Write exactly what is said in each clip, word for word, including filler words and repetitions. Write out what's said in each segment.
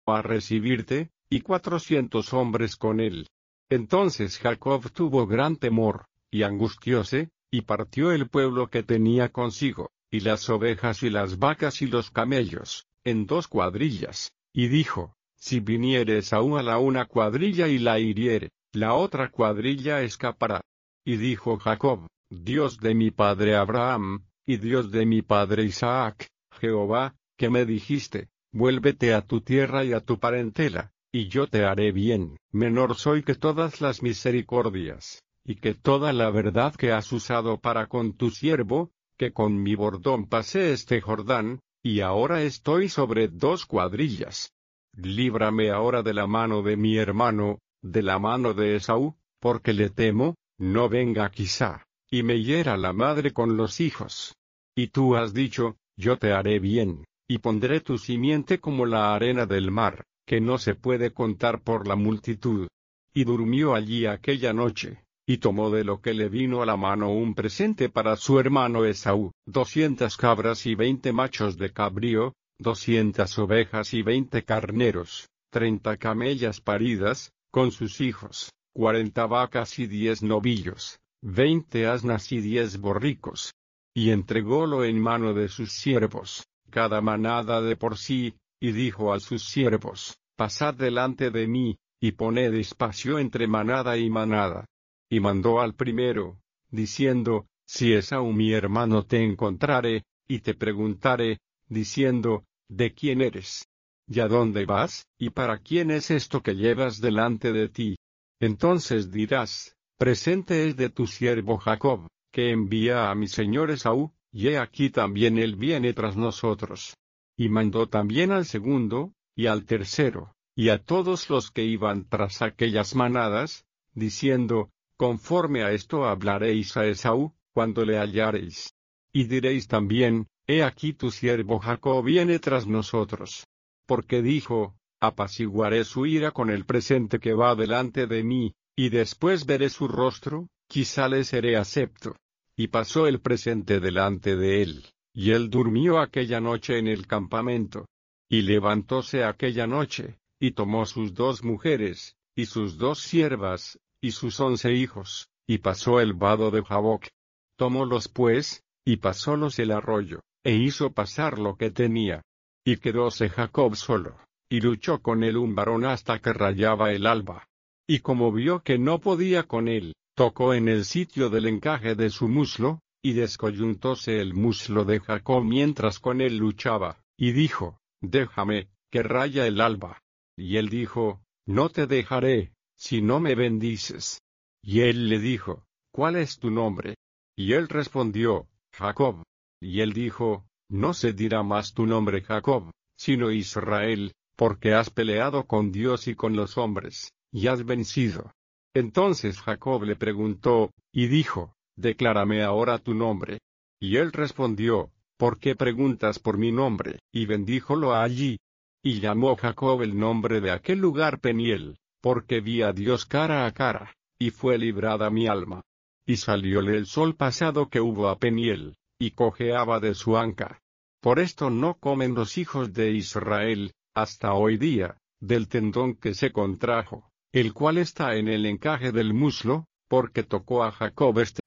a recibirte, y cuatrocientos hombres con él. Entonces Jacob tuvo gran temor, y angustióse, y partió el pueblo que tenía consigo, y las ovejas y las vacas y los camellos, en dos cuadrillas, y dijo, si viniere Esaú a la una cuadrilla y la hiriere, la otra cuadrilla escapará. Y dijo Jacob, Dios de mi padre Abraham, y Dios de mi padre Isaac, Jehová, que me dijiste, vuélvete a tu tierra y a tu parentela, y yo te haré bien. Menor soy que todas las misericordias, y que toda la verdad que has usado para con tu siervo, que con mi bordón pasé este Jordán, y ahora estoy sobre dos cuadrillas. Líbrame ahora de la mano de mi hermano, de la mano de Esaú, porque le temo, no venga quizá, y me hiera la madre con los hijos. Y tú has dicho, yo te haré bien, y pondré tu simiente como la arena del mar, que no se puede contar por la multitud. Y durmió allí aquella noche, y tomó de lo que le vino a la mano un presente para su hermano Esaú, doscientas cabras y veinte machos de cabrío, doscientas ovejas y veinte carneros, treinta camellas paridas, con sus hijos, cuarenta vacas y diez novillos, veinte asnas y diez borricos. Y entrególo en mano de sus siervos, cada manada de por sí, y dijo a sus siervos, pasad delante de mí, y poned espacio entre manada y manada. Y mandó al primero, diciendo, si Esaú mi hermano te encontrare, y te preguntare, diciendo, ¿de quién eres? ¿Y a dónde vas? ¿Y para quién es esto que llevas delante de ti? Entonces dirás, presente es de tu siervo Jacob, que envía a mi señor Esaú, y he aquí también él viene tras nosotros. Y mandó también al segundo, y al tercero, y a todos los que iban tras aquellas manadas, diciendo, conforme a esto hablaréis a Esaú, cuando le hallareis. Y diréis también, he aquí tu siervo Jacob viene tras nosotros. Porque dijo, apaciguaré su ira con el presente que va delante de mí, y después veré su rostro, quizá le seré acepto. Y pasó el presente delante de él, y él durmió aquella noche en el campamento. Y levantóse aquella noche, y tomó sus dos mujeres, y sus dos siervas, y sus once hijos, y pasó el vado de Jaboc. Tomólos pues, y pasólos el arroyo, e hizo pasar lo que tenía. Y quedóse Jacob solo, y luchó con él un varón hasta que rayaba el alba. Y como vio que no podía con él, tocó en el sitio del encaje de su muslo, y descoyuntóse el muslo de Jacob mientras con él luchaba, y dijo, déjame, que raya el alba. Y él dijo, no te dejaré, si no me bendices. Y él le dijo, ¿cuál es tu nombre? Y él respondió, Jacob. Y él dijo, no se dirá más tu nombre Jacob, sino Israel, porque has peleado con Dios y con los hombres, y has vencido. Entonces Jacob le preguntó, y dijo, declárame ahora tu nombre. Y él respondió, ¿por qué preguntas por mi nombre? Y bendíjolo allí. Y llamó Jacob el nombre de aquel lugar Peniel, porque vi a Dios cara a cara, y fue librada mi alma. Y salióle el sol pasado que hubo a Peniel, y cojeaba de su anca. Por esto no comen los hijos de Israel, hasta hoy día, del tendón que se contrajo, el cual está en el encaje del muslo, porque tocó a Jacob este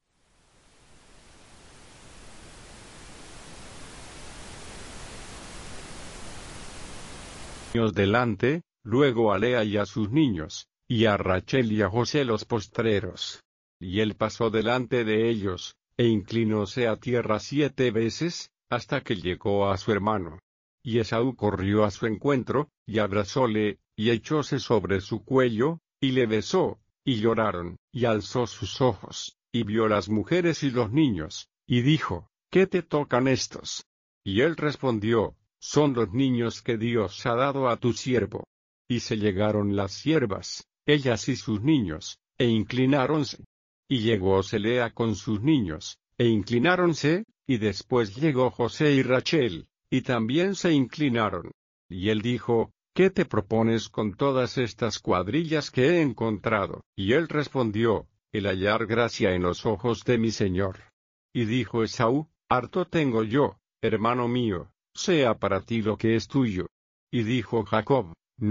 años delante, luego a Lea y a sus niños, y a Rachel y a José los postreros. Y él pasó delante de ellos, e inclinóse a tierra siete veces, hasta que llegó a su hermano. Y Esaú corrió a su encuentro, y abrazóle, y echóse sobre su cuello, y le besó, y lloraron, y alzó sus ojos, y vio las mujeres y los niños, y dijo, ¿qué te tocan estos? Y él respondió, son los niños que Dios ha dado a tu siervo. Y se llegaron las siervas, ellas y sus niños, e inclináronse. Y llegóse Lea con sus niños, e inclináronse, y después llegó José y Rachel, y también se inclinaron. Y él dijo, ¿qué te propones con todas estas cuadrillas que he encontrado? Y él respondió, el hallar gracia en los ojos de mi señor. Y dijo Esaú, harto tengo yo, hermano mío, sea para ti lo que es tuyo. Y dijo Jacob,